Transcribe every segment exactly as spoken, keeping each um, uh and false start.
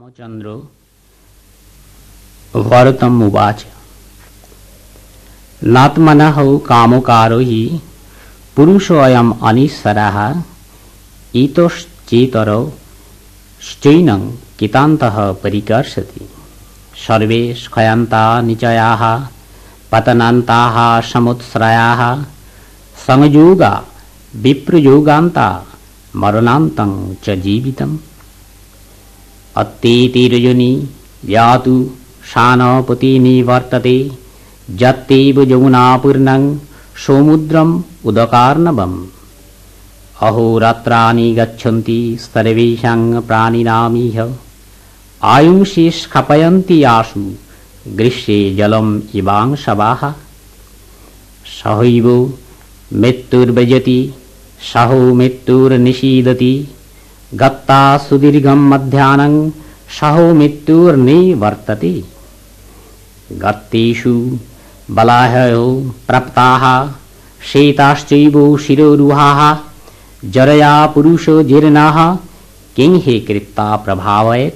रामचंद्र भरतम् उवाच नात्मनः कामकारो हि पुरुषोऽयम् अनिश्चरः इतश्चेतरो श्चैनं कितान्तः परिकर्षति सर्वे क्षयान्ता निचयाः पतनान्ताः समुत्श्रयाः संयोगा विप्रयोगान्ता मरणान्तं च जीवितम् अत्तेतिर्जनि यातु शानपति निवर्तते जत्तेव यमुनापूर्णं समुद्रम् उदकार्णवम् अहोरात्राणि गच्छन्ति सर्वेषां प्राणिनामिह आयुंषि स्खपयन्ति आशु ग्रीष्मे जलम् इवांशवाः सहैव मृत्युर्व्यजति सहो मृत्युर्निषीदति गत्ता सुदीर्घं मध्याह्नं सहो मृत्युर्निवर्तते गत्तेषु बलाहयो प्राप्ताः शेताश्चैव शिरोरुहाः जरया पुरुषो जीर्णाः किं हि कृत्ता प्रभावयेत्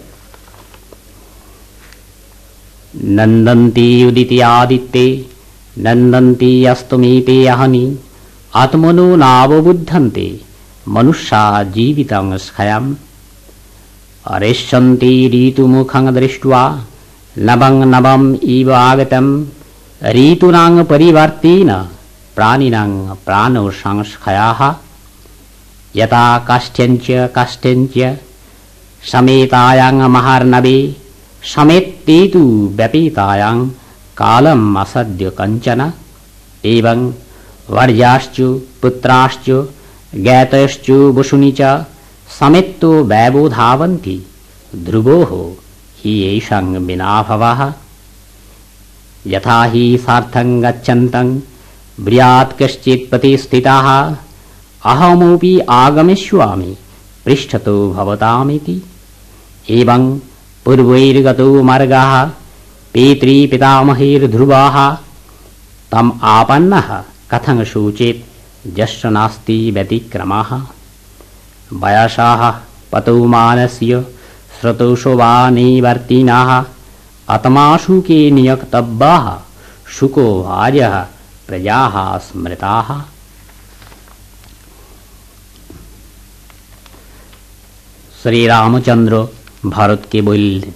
नन्दन्ति उदिते आदित्ये नन्दन्ति अस्तमिते अहनि आत्मनो नावबुध्यन्ते मनुष्या जीवितं स्खयम् अरेष्यन्ति ऋतुमुखं दृष्ट्वा नवं नवम् इव आगतं ऋतूनां परिवर्तेन प्राणिनां प्राणो संस्खयाः यथा काष्ठ्यञ्च काष्ठ्यञ्च समेतायां महार्णवे समेत्ते तु व्यपेतायां कालम् असद्य कञ्चन एवं वर्याश्च पुत्राश्च ज्ञातयश्च वसुनि च समेत्तो वैवो धावन्ति ध्रुवोः हि येषां विनाभवः यथा हि सार्थं गच्छन्तं ब्रूयात् कश्चित् प्रतिष्ठितः अहमपि आगमिष्यामि पृष्ठतो भवतामिति एवं पूर्वैर्गतो मार्गः पितृपितामहैर्ध्रुवः तम् आपन्नः कथं शोचेत् यस्य नास्ति व्यतिक्रमः वयसः पतौमानस्य स्रोतोषो वा निवर्तिनः आत्माशु के नियक्तव्याः शुको भार्यः प्रजाः स्मृताः। श्री रामचंद्र ভারতকে বললেন,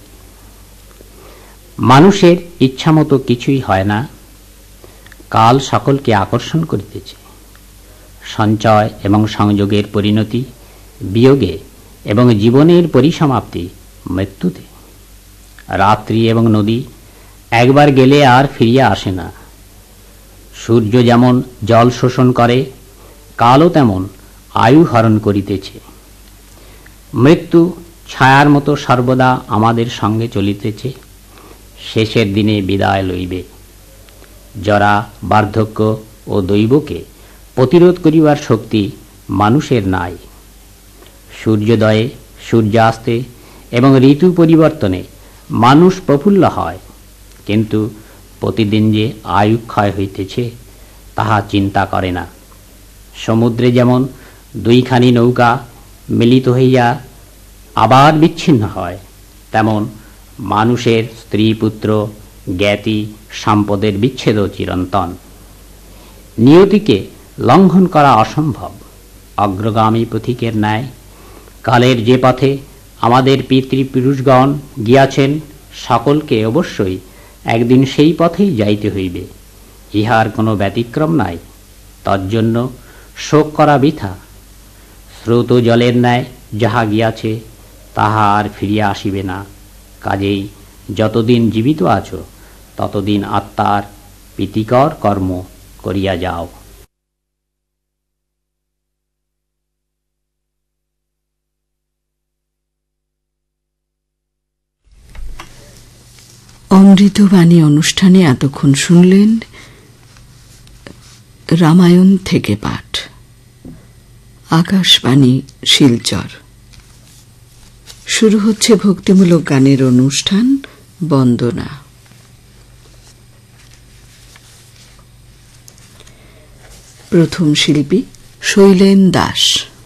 মানুষের ইচ্ছামতো কিছুই হয় না, কাল সকলকে আকর্ষণ করিতেছে। সঞ্চয় এবং সংযোগের পরিণতি বিয়োগে এবং জীবনের পরিসমাপ্তি মৃত্যুতে। রাত্রি এবং নদী একবার গেলে আর ফিরিয়া আসে না। সূর্য যেমন জল শোষণ করে, কালও তেমন আয়ু হরণ করিতেছে। মৃত্যু ছায়ার মতো সর্বদা আমাদের সঙ্গে চলিতেছে, শেষের দিনে বিদায় লইবে। জরা, বার্ধক্য ও দৈবকে প্রতিরোধ করিবার শক্তি মানুষের নাই। সূর্যোদয়ে, সূর্যাস্তে এবং ঋতু পরিবর্তনে মানুষ প্রফুল্ল হয়, কিন্তু প্রতিদিন যে আয়ু ক্ষয় হইতেছে তাহা চিন্তা করে না। সমুদ্রে যেমন দুইখানি নৌকা মিলিত হইয়া আবার বিচ্ছিন্ন হয়, তেমন মানুষের স্ত্রী, পুত্র, জ্ঞাতি, সম্পদের বিচ্ছেদও চিরন্তন। নিয়তিকে লঙ্ঘন করা অসম্ভব। অগ্রগামী পথিকের ন্যায় কালের যে পথে আমাদের পিতৃপুরুষগণ গিয়াছেন, সকলকে অবশ্যই একদিন সেই পথেই যাইতে হইবে, ইহার কোনো ব্যতিক্রম নাই। তজ্জন্য শোক করা বৃথা। স্রোত জলের ন্যায় যাহা গিয়াছে তাহা আর ফিরিয়া আসিবে না। কাজেই যতদিন জীবিত আছো ততদিন আত্মার প্রীতিকর কর্ম করিয়া যাও। অমৃতবাণী অনুষ্ঠানে এতক্ষণ শুনলেন রামায়ণ থেকে পাঠ। আকাশবাণী শিলচর। শুরু হচ্ছে ভক্তিমূলক গানের অনুষ্ঠান বন্দনা। প্রথম শিল্পী শৈলেন দাস।